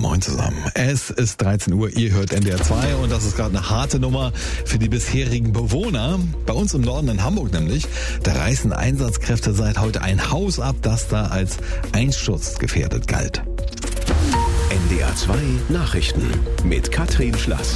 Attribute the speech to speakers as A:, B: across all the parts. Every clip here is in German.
A: Moin zusammen. Es ist 13 Uhr, ihr hört NDR 2 und das ist gerade eine harte Nummer für die bisherigen Bewohner. Bei uns im Norden in Hamburg nämlich, da reißen Einsatzkräfte seit heute ein Haus ab, das da als einsturzgefährdet galt.
B: NDR 2 Nachrichten mit Katrin Schlass.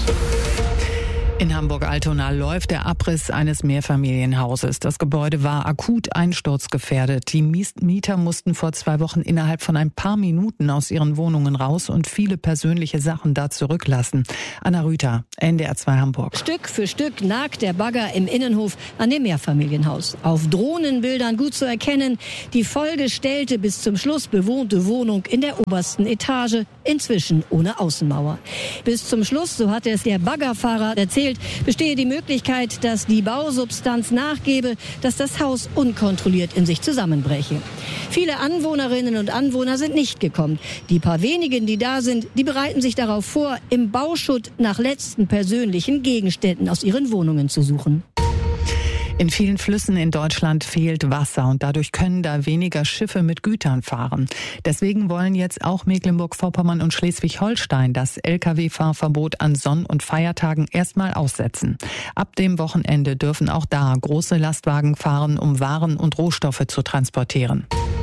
C: In Hamburg-Altona läuft der Abriss eines Mehrfamilienhauses. Das Gebäude war akut einsturzgefährdet. Die Mieter mussten vor 2 Wochen innerhalb von ein paar Minuten aus ihren Wohnungen raus und viele persönliche Sachen da zurücklassen. Anna Rüther, NDR 2 Hamburg.
D: Stück für Stück nagt der Bagger im Innenhof an dem Mehrfamilienhaus. Auf Drohnenbildern gut zu erkennen, die vollgestellte, bis zum Schluss bewohnte Wohnung in der obersten Etage, inzwischen ohne Außenmauer. Bis zum Schluss, so hat es der Baggerfahrer erzählt, bestehe die Möglichkeit, dass die Bausubstanz nachgebe, dass das Haus unkontrolliert in sich zusammenbreche. Viele Anwohnerinnen und Anwohner sind nicht gekommen. Die paar wenigen, die da sind, die bereiten sich darauf vor, im Bauschutt nach letzten persönlichen Gegenständen aus ihren Wohnungen zu suchen.
C: In vielen Flüssen in Deutschland fehlt Wasser und dadurch können da weniger Schiffe mit Gütern fahren. Deswegen wollen jetzt auch Mecklenburg-Vorpommern und Schleswig-Holstein das Lkw-Fahrverbot an Sonn- und Feiertagen erstmal aussetzen. Ab dem Wochenende dürfen auch da große Lastwagen fahren, um Waren und Rohstoffe zu transportieren.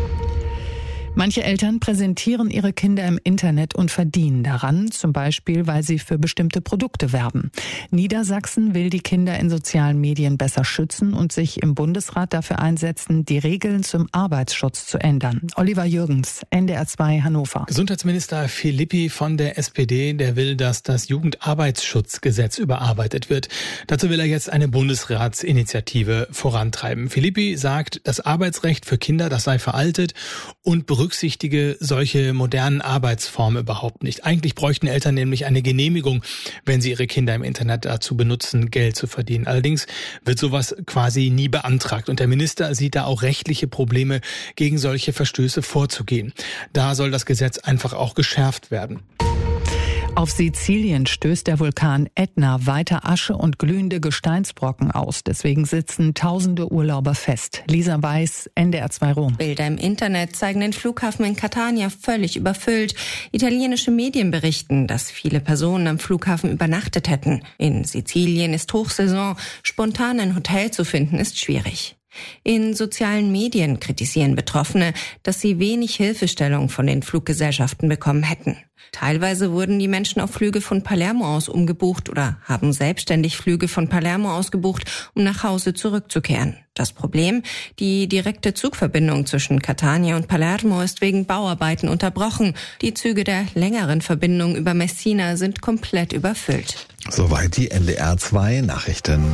C: Manche Eltern präsentieren ihre Kinder im Internet und verdienen daran, zum Beispiel, weil sie für bestimmte Produkte werben. Niedersachsen will die Kinder in sozialen Medien besser schützen und sich im Bundesrat dafür einsetzen, die Regeln zum Arbeitsschutz zu ändern. Oliver Jürgens, NDR 2 Hannover.
E: Gesundheitsminister Philippi von der SPD, der will, dass das Jugendarbeitsschutzgesetz überarbeitet wird. Dazu will er jetzt eine Bundesratsinitiative vorantreiben. Philippi sagt, das Arbeitsrecht für Kinder, das sei veraltet und berücksichtige solche modernen Arbeitsformen überhaupt nicht. Eigentlich bräuchten Eltern nämlich eine Genehmigung, wenn sie ihre Kinder im Internet dazu benutzen, Geld zu verdienen. Allerdings wird sowas quasi nie beantragt und der Minister sieht da auch rechtliche Probleme, gegen solche Verstöße vorzugehen. Da soll das Gesetz einfach auch geschärft werden.
C: Auf Sizilien stößt der Vulkan Ätna weiter Asche und glühende Gesteinsbrocken aus. Deswegen sitzen tausende Urlauber fest. Lisa Weiß, NDR 2 Rom.
F: Bilder im Internet zeigen den Flughafen in Catania völlig überfüllt. Italienische Medien berichten, dass viele Personen am Flughafen übernachtet hätten. In Sizilien ist Hochsaison. Spontan ein Hotel zu finden ist schwierig. In sozialen Medien kritisieren Betroffene, dass sie wenig Hilfestellung von den Fluggesellschaften bekommen hätten. Teilweise wurden die Menschen auf Flüge von Palermo aus umgebucht oder haben selbstständig Flüge von Palermo aus gebucht, um nach Hause zurückzukehren. Das Problem? Die direkte Zugverbindung zwischen Catania und Palermo ist wegen Bauarbeiten unterbrochen. Die Züge der längeren Verbindung über Messina sind komplett überfüllt.
A: Soweit die NDR 2 Nachrichten.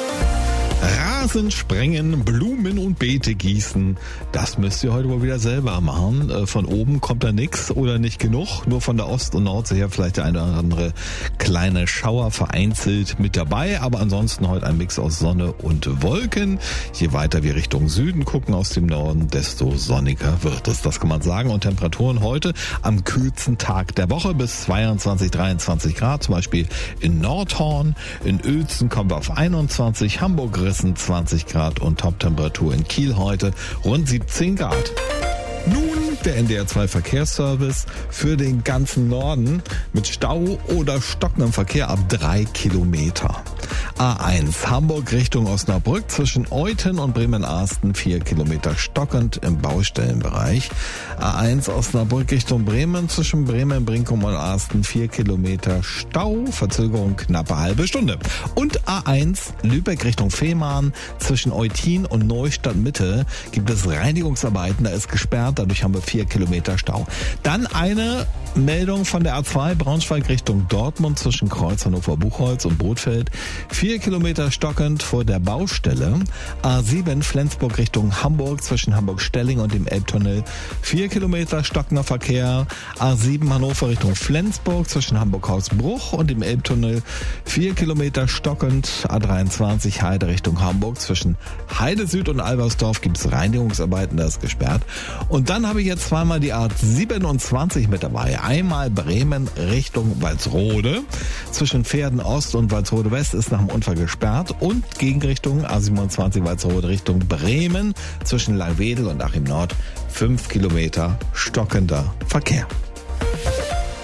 A: Rasen sprengen, Blumen und Beete gießen. Das müsst ihr heute wohl wieder selber machen. Von oben kommt da nichts oder nicht genug. Nur von der Ost- und Nordsee her vielleicht der eine oder andere kleine Schauer vereinzelt mit dabei. Aber ansonsten heute ein Mix aus Sonne und Wolken. Je weiter wir Richtung Süden gucken aus dem Norden, desto sonniger wird es. Das kann man sagen. Und Temperaturen heute am kühlsten Tag der Woche bis 22, 23 Grad. Zum Beispiel in Nordhorn. In Uelzen kommen wir auf 21. Hamburg 20 Grad und Toptemperatur in Kiel heute rund 17 Grad. Nun der NDR 2 Verkehrsservice für den ganzen Norden mit Stau oder stockendem Verkehr ab 3 Kilometer. A1 Hamburg Richtung Osnabrück zwischen Euthen und Bremen-Arsten 4 Kilometer stockend im Baustellenbereich. A1 Osnabrück Richtung Bremen zwischen Bremen-Brinkum und Arsten 4 Kilometer Stau, Verzögerung knappe halbe Stunde. Und A1 Lübeck Richtung Fehmarn zwischen Eutin und Neustadt Mitte gibt es Reinigungsarbeiten, da ist gesperrt, dadurch haben wir 4 Kilometer Stau. Dann eine Meldung von der A2 Braunschweig Richtung Dortmund zwischen Kreuz Hannover-Buchholz und Bothfeld. 4 Kilometer stockend vor der Baustelle. A7 Flensburg Richtung Hamburg zwischen Hamburg-Stelling und dem Elbtunnel. 4 Kilometer stockender Verkehr. A7 Hannover Richtung Flensburg zwischen Hamburg-Hausbruch und dem Elbtunnel. 4 Kilometer stockend. A23 Heide Richtung Hamburg zwischen Heide Süd und Albersdorf gibt es Reinigungsarbeiten, da ist gesperrt. Und dann habe ich jetzt zweimal die A27 mit dabei. Einmal Bremen Richtung Walsrode. Zwischen Pferden Ost und Walsrode West ist nach dem Unfall gesperrt. Und Gegenrichtung A27 Walsrode Richtung Bremen. Zwischen Langwedel und Achim Nord 5 Kilometer stockender Verkehr.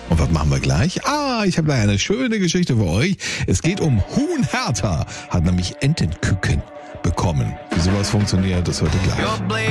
A: Und was machen wir gleich? Ich habe da eine schöne Geschichte für euch. Es geht um Huhn Hertha. Hat nämlich Entenküken bekommen. Wie sowas funktioniert, das hört ihr gleich.